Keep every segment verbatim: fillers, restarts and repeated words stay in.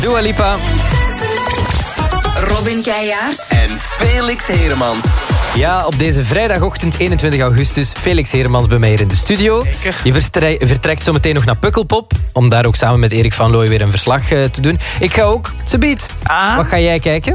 Dua Lipa. Robin Keijaard. En Felix Heremans. Ja, op deze vrijdagochtend eenentwintig augustus... Felix Heremans bij mij hier in de studio. Zeker. Je verstrij- vertrekt zo meteen nog naar Pukkelpop... om daar ook samen met Erik van Looy weer een verslag uh, te doen. Ik ga ook. Subiet. Ah. Wat ga jij kijken?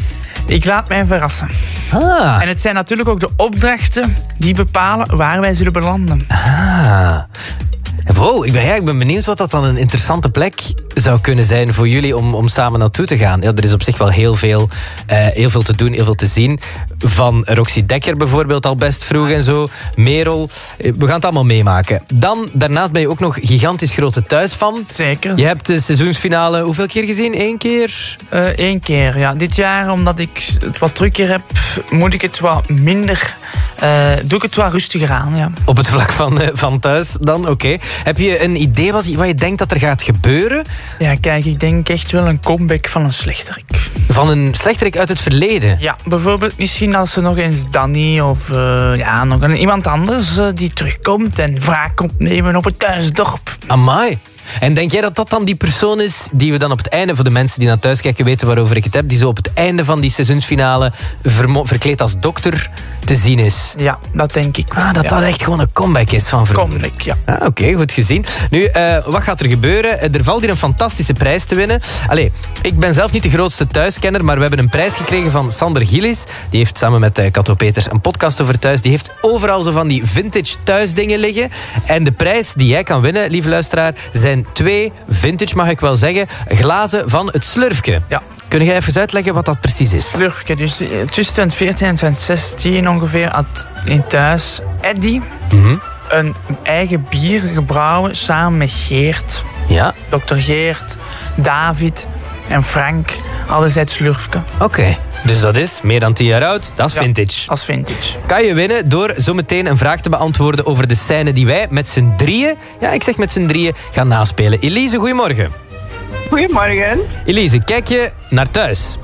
Ik laat mij verrassen. Ah. En het zijn natuurlijk ook de opdrachten die bepalen waar wij zullen belanden. Ah. Wow, ik ben, ja, ik ben benieuwd wat dat dan een interessante plek zou kunnen zijn voor jullie om, om samen naartoe te gaan. Ja, er is op zich wel heel veel, uh, heel veel te doen, heel veel te zien. Van Roxy Dekker bijvoorbeeld al best vroeg en zo. Merel, we gaan het allemaal meemaken. Dan, daarnaast ben je ook nog gigantisch grote thuisfan. Zeker. Je hebt de seizoensfinale hoeveel keer gezien? Eén keer? Eén uh, keer, ja. Dit jaar, omdat ik het wat drukker heb, moet ik het wat minder... Uh, doe ik het wat rustiger aan, ja. Op het vlak van, uh, van thuis dan, oké. Okay. Heb je een idee wat je, wat je denkt dat er gaat gebeuren? Ja, kijk, ik denk echt wel een comeback van een slechterik. Van een slechterik uit het verleden? Ja, bijvoorbeeld misschien als er nog eens Danny of uh, ja, nog een, iemand anders uh, die terugkomt en wraak komt nemen op het thuisdorp. Amai. En denk jij dat dat dan die persoon is die we dan op het einde, voor de mensen die naar thuis kijken weten waarover ik het heb, die zo op het einde van die seizoensfinale vermo- verkleed als dokter te zien is? Ja, dat denk ik. Ah, dat ja. dat echt gewoon een comeback is van vroeger. Comeback, ja. Ah, Oké, okay, goed gezien. Nu, uh, wat gaat er gebeuren? Er valt hier een fantastische prijs te winnen. Allee, ik ben zelf niet de grootste thuiskenner, maar we hebben een prijs gekregen van Sander Gillis. Die heeft samen met uh, Kato Peters een podcast over thuis. Die heeft overal zo van die vintage thuisdingen liggen. En de prijs die jij kan winnen, lieve luisteraar, zijn twee vintage, mag ik wel zeggen, glazen van het Slurfke. Ja. Kun jij even uitleggen wat dat precies is? Slurfke, dus tussen twintig veertien en twintig zestien ongeveer had in thuis Eddy Mm-hmm. een eigen bier gebrouwen samen met Geert. Ja. dokter Geert, David en Frank. Alles uit Slurfke. Oké. Okay. Dus dat is meer dan tien jaar oud. Dat is ja, vintage. als vintage. Kan je winnen door zometeen een vraag te beantwoorden over de scène die wij met z'n drieën, ja, ik zeg met z'n drieën, gaan naspelen. Elise, goedemorgen. Goedemorgen. Elise, kijk je naar thuis?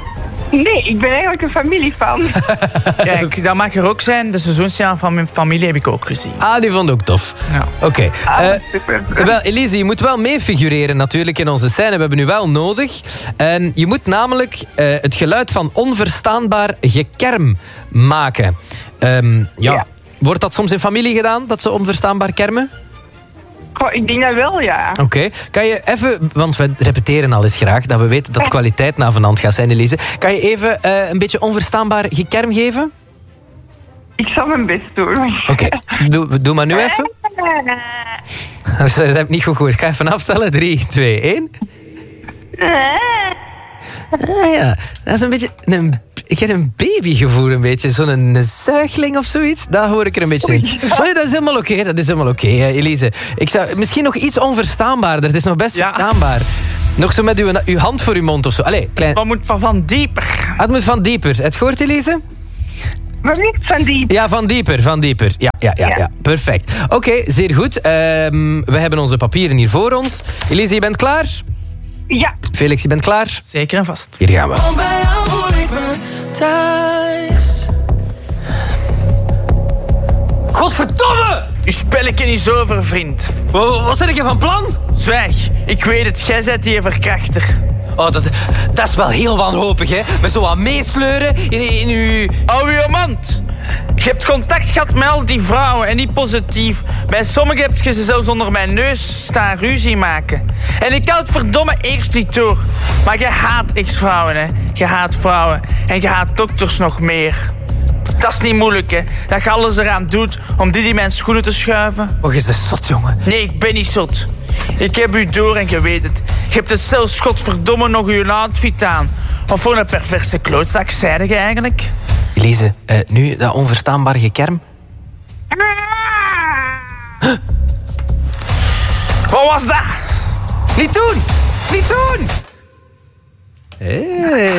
Nee, ik ben eigenlijk een familiefan. Kijk, dat mag er ook zijn. De seizoensjaar van mijn familie heb ik ook gezien. Ah, die vond ik ook tof. Ja. Oké. Okay. Ah, uh, super. Wel, Elise, je moet wel meefigureren natuurlijk in onze scène. We hebben nu wel nodig. En je moet namelijk uh, het geluid van onverstaanbaar gekerm maken. Um, ja. ja. Wordt dat soms in familie gedaan, dat ze onverstaanbaar kermen? Goh, ik denk dat wel, ja. Oké. Okay. Kan je even, want we repeteren al eens graag, dat we weten dat kwaliteit na vanand gaat zijn, Elise. Kan je even uh, een beetje onverstaanbaar gekerm geven? Ik zal mijn best doen. Oké, okay. doe, doe maar nu even. Oh, sorry, dat heb ik niet goed gehoord. Ik ga even afstellen. drie, twee, één. Ah ja, dat is een beetje... Een, ik heb een babygevoel, een beetje. Zo'n een, een zuigeling of zoiets. Daar hoor ik er een beetje in. Maar dat is helemaal oké, okay, dat is helemaal oké, okay, Elise. Ik zou, misschien nog iets onverstaanbaarder. Het is nog best ja. verstaanbaar. Nog zo met uw, uw hand voor uw mond of zo. Allee, klein... Wat moet van, van dieper? Het moet van dieper. Het gehoord, Elise? Wat niet van dieper? Ja, van dieper, van dieper. Ja, ja, ja, ja. ja. Perfect. Oké, okay, zeer goed. Um, we hebben onze papieren hier voor ons. Elise, je bent klaar? Ja. Felix, je bent klaar? Zeker en vast. Hier gaan we. Om bij jou voel ik me thuis. Godverdomme! Uw spelletje is over, vriend. Wat, wat zit je van plan? Zwijg. Ik weet het. Jij bent die verkrachter. Oh, dat, dat is wel heel wanhopig, hè? Met zo wat meesleuren in, in uw... Hou je mond. Je hebt contact gehad met al die vrouwen en niet positief. Bij sommigen heb je ze zelfs onder mijn neus staan ruzie maken. En ik kan het verdomme eerst niet door. Maar je haat echt vrouwen, hè. Je haat vrouwen. En je haat dokters nog meer. Dat is niet moeilijk, hè. Dat je alles eraan doet om die die mijn schoenen te schuiven. Oh, je is zot, jongen. Nee, ik ben niet zot. Ik heb u door en je weet het. Je hebt het zelfs godverdomme nog uw outfit aan. Wat voor een perverse klootzak zei je eigenlijk? Elise, uh, nu dat onverstaanbaar gekerm. Ah. Huh? Wat was dat? Niet doen! Niet doen! Hey.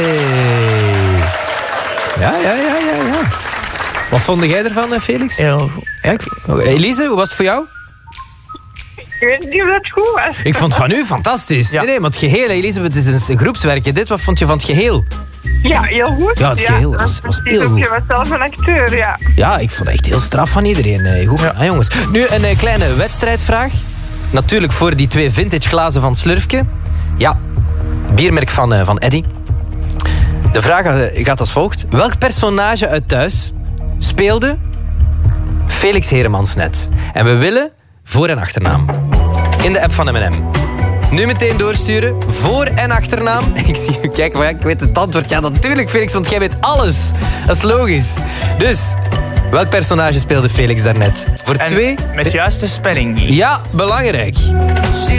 Ja, ja, ja, ja, ja. Wat vond jij ervan, Felix? Heel goed. Ja, ik... Elise, hoe was het voor jou? Ik weet niet of dat goed was. Ik vond het van u fantastisch. Ja. Nee, nee, maar het geheel, Elise, het is een groepswerkje. Dit, wat vond je van het geheel? Ja, heel goed. Ja, het geheel was, was heel goed. Je was zelf een acteur, ja. Ja, ik vond het echt heel straf van iedereen. Goed gedaan, ja. jongens. Nu een uh, kleine wedstrijdvraag. Natuurlijk voor die twee vintage glazen van Slurfke. Ja, Biermerk van, uh, van Eddy. De vraag uh, gaat als volgt. Welk personage uit Thuis speelde Felix Heremans net? En we willen voor- en achternaam. In de app van M en M. Nu meteen doorsturen. Voor- en achternaam. Ik zie u kijken, maar ik weet het antwoord. Ja, natuurlijk Felix, want jij weet alles. Dat is logisch. Dus, welk personage speelde Felix daarnet? Voor En twee... met juiste spelling. Ja, belangrijk.